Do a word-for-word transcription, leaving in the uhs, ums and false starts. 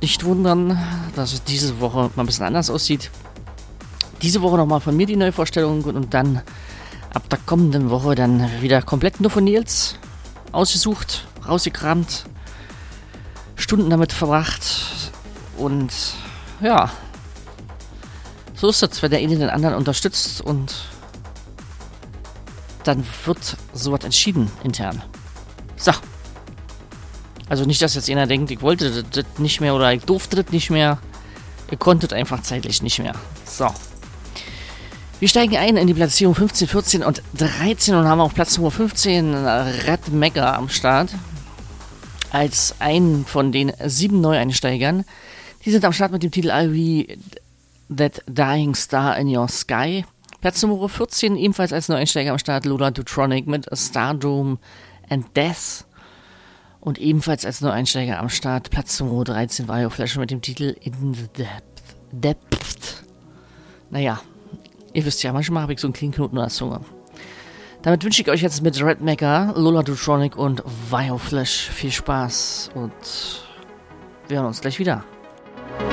nicht wundern, dass es diese Woche mal ein bisschen anders aussieht. Diese Woche nochmal von mir die Neuvorstellung und dann ab der kommenden Woche dann wieder komplett nur von Nils ausgesucht, rausgekramt, Stunden damit verbracht und ja, so ist das, wenn der eine den anderen unterstützt und dann wird sowas entschieden intern. So. Also nicht, dass jetzt einer denkt, ich wollte das nicht mehr oder ich durfte das nicht mehr. Ihr konntet einfach zeitlich nicht mehr. So. Wir steigen ein in die Platzierung fünfzehn, vierzehn und dreizehn und haben auf Platz Nummer fünfzehn Red Mega am Start. Als einen von den sieben Neueinsteigern. Die sind am Start mit dem Titel I'll Be That Dying Star in Your Sky. Platz Nummer vierzehn, ebenfalls als Neueinsteiger am Start, Lola Dutronic mit Stardom and Death. Und ebenfalls als Neueinsteiger am Start, Platz Nummer dreizehn, Bioflash mit dem Titel In the Depth. Depth. Naja, ihr wisst ja, manchmal habe ich so einen kleinen Knoten in der Zunge. Damit wünsche ich euch jetzt mit Red Mega, Lola Dutronic und Bioflash viel Spaß und wir hören uns gleich wieder.